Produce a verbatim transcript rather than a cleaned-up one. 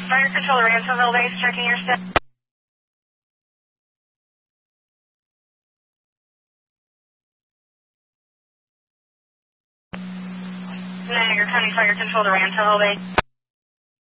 Fire Control to Ransomville Base, checking your step. Niagara County Fire Control to Ransomville Base.